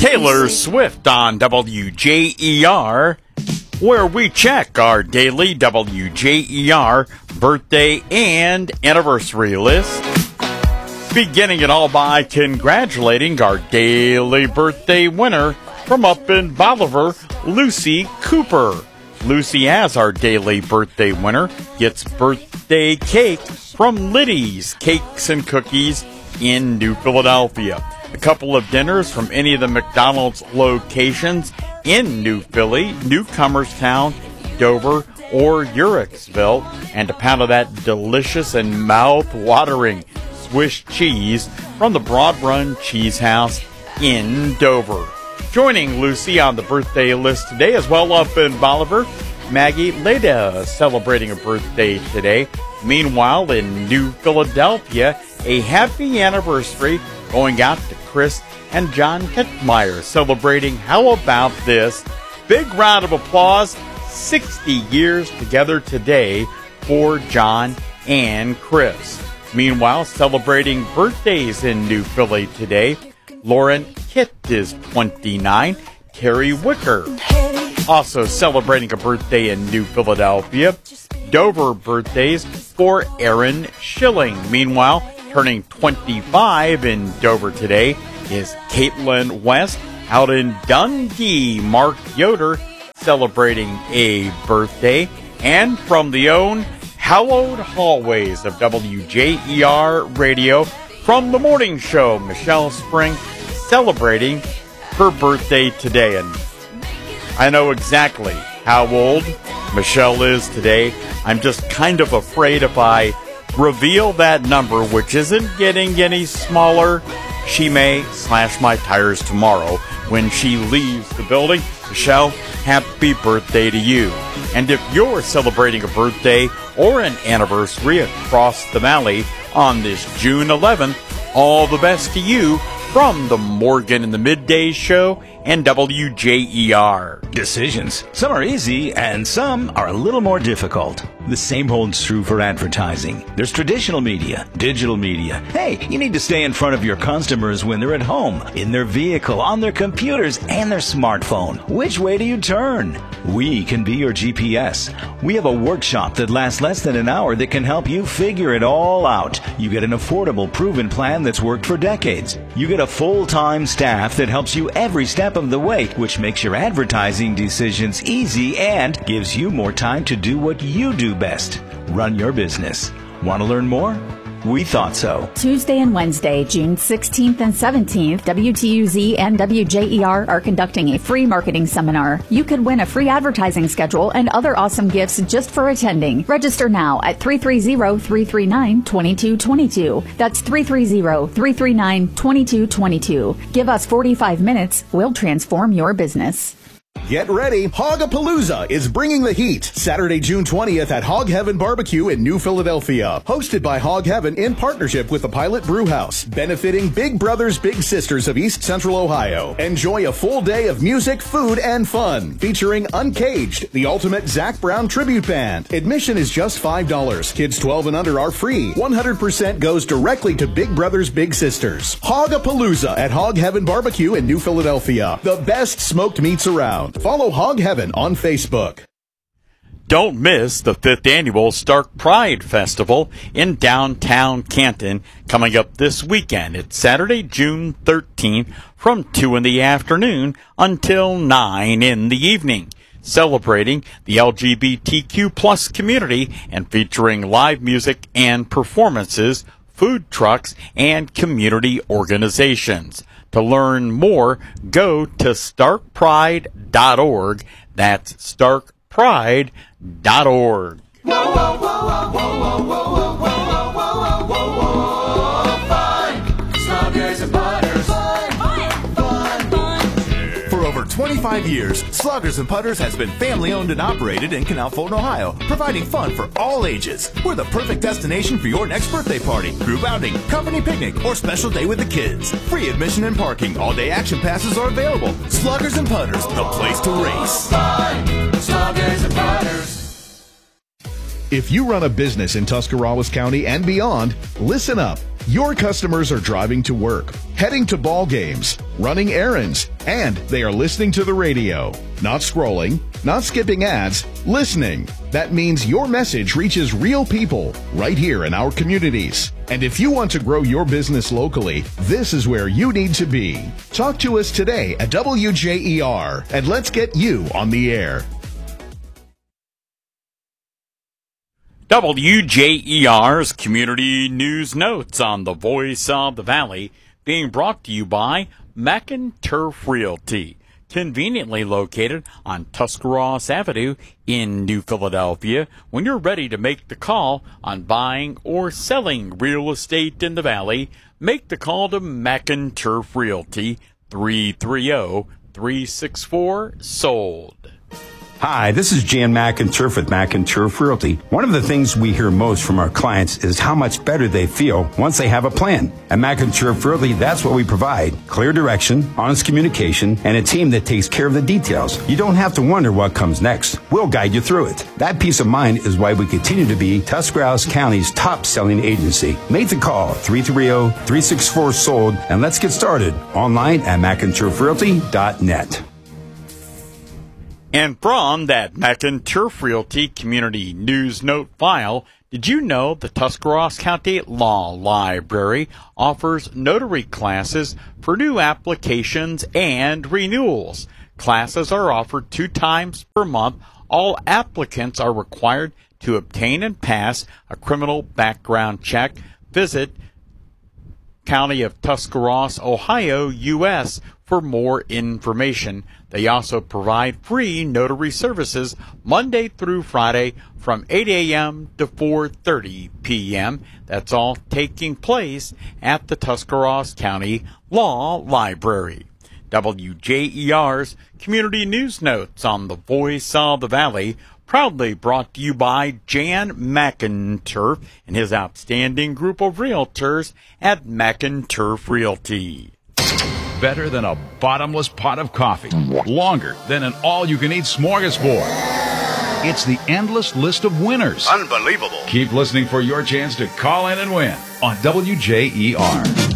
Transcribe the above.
Taylor Swift on WJER, where we check our daily WJER birthday and anniversary list. Beginning it all by congratulating our daily birthday winner from up in Bolivar, Lucy Cooper. Lucy, as our daily birthday winner, gets birthday cake from Liddy's Cakes and Cookies in New Philadelphia. A couple of dinners from any of the McDonald's locations in New Philly, Newcomerstown, Dover, or Uhrichsville, and a pound of that delicious and mouth-watering Swiss cheese from the Broad Run Cheese House in Dover. Joining Lucy on the birthday list today as well up in Bolivar, Maggie Leda celebrating a birthday today. Meanwhile, in New Philadelphia, a happy anniversary going out to Chris and John Kettmeyer celebrating, how about this? Big round of applause, 60 years together today for John and Chris. Meanwhile, celebrating birthdays in New Philly today, Lauren Kitt is 29, Carrie Wicker. Also celebrating a birthday in New Philadelphia, Dover birthdays for Aaron Schilling. Meanwhile, turning 25 in Dover today is Caitlin West. Out in Dundee, Mark Yoder celebrating a birthday. And from the own hallowed hallways of WJER Radio, from the morning show, Michelle Spring celebrating her birthday today. And I know exactly how old Michelle is today. I'm just kind of afraid if I reveal that number, which isn't getting any smaller, she may slash my tires tomorrow when she leaves the building. Michelle, happy birthday to you. And if you're celebrating a birthday or an anniversary across the valley on this June 11th, all the best to you from the Morgan in the Midday Show and WJER. Decisions. Some are easy and some are a little more difficult. The same holds true for advertising. There's traditional media, digital media. Hey, you need to stay in front of your customers when they're at home, in their vehicle, on their computers, and their smartphone. Which way do you turn? We can be your GPS. We have a workshop that lasts less than an hour that can help you figure it all out. You get an affordable, proven plan that's worked for decades. You get a full-time staff that helps you every step of the way, which makes your advertising decisions easy and gives you more time to do what you do best. Run your business. Want to learn more? We thought so. Tuesday and Wednesday, June 16th and 17th, WTUZ and WJER are conducting a free marketing seminar. You could win a free advertising schedule and other awesome gifts just for attending. Register now at 330-339-2222. That's 330-339-2222. Give us 45 minutes. We'll transform your business. Get ready. Hogapalooza is bringing the heat. Saturday, June 20th at Hog Heaven Barbecue in New Philadelphia. Hosted by Hog Heaven in partnership with the Pilot Brew House. Benefiting Big Brothers Big Sisters of East Central Ohio. Enjoy a full day of music, food, and fun. Featuring Uncaged, the ultimate Zac Brown tribute band. Admission is just $5. Kids 12 and under are free. 100% goes directly to Big Brothers Big Sisters. Hogapalooza at Hog Heaven Barbecue in New Philadelphia. The best smoked meats around. Follow Hog Heaven on Facebook. Don't miss the 5th annual Stark Pride Festival in downtown Canton coming up this weekend. It's Saturday, June 13th from 2 in the afternoon until 9 in the evening. Celebrating the LGBTQ plus community and featuring live music and performances, food trucks, and community organizations. To learn more, go to starkpride.org. That's starkpride.org. Whoa, whoa, whoa, whoa, whoa, whoa, whoa, whoa, whoa, whoa, whoa, fun. Sluggers and Putters. Fun. For over 25 years, Sluggers and Putters has been family-owned and operated in Canal Fulton, Ohio, providing fun for all ages. We're the perfect destination for your next birthday party, group outing, company picnic, or special day with the kids. Free admission and parking. All-day action passes are available. Sluggers and Putters, the place to race. Fun. Sluggers and Putters. If you run a business in Tuscarawas County and beyond, listen up. Your customers are driving to work, heading to ball games, running errands, and they are listening to the radio. Not scrolling, not skipping ads, listening. That means your message reaches real people right here in our communities. And if you want to grow your business locally, this is where you need to be. Talk to us today at WJER, and let's get you on the air. WJER's Community News Notes on the Voice of the Valley, being brought to you by Mackin Turf Realty, conveniently located on Tuscarawas Avenue in New Philadelphia. When you're ready to make the call on buying or selling real estate in the Valley, make the call to Mackin Turf Realty, 330-364-SOLD. Hi, this is Jan McInturf with McInturf Realty. One of the things we hear most from our clients is how much better they feel once they have a plan. At McInturf Realty, that's what we provide. Clear direction, honest communication, and a team that takes care of the details. You don't have to wonder what comes next. We'll guide you through it. That peace of mind is why we continue to be Tuscarawas County's top-selling agency. Make the call, 330-364-SOLD, and let's get started online at McInturfRealty.net. And from that Mackin Turf Realty Community News Note file, did you know the Tuscarawas County Law Library offers notary classes for new applications and renewals? Classes are offered 2 times per month. All applicants are required to obtain and pass a criminal background check. Visit County of Tuscarawas, Ohio, U.S. for more information. They also provide free notary services Monday through Friday from 8 a.m. to 4:30 p.m. That's all taking place at the Tuscarawas County Law Library. WJER's Community News Notes on the Voice of the Valley, proudly brought to you by Jan McInturf and his outstanding group of realtors at McInturf Realty. Better than a bottomless pot of coffee. Longer than an all-you-can-eat smorgasbord. It's the endless list of winners. Unbelievable. Keep listening for your chance to call in and win on WJER.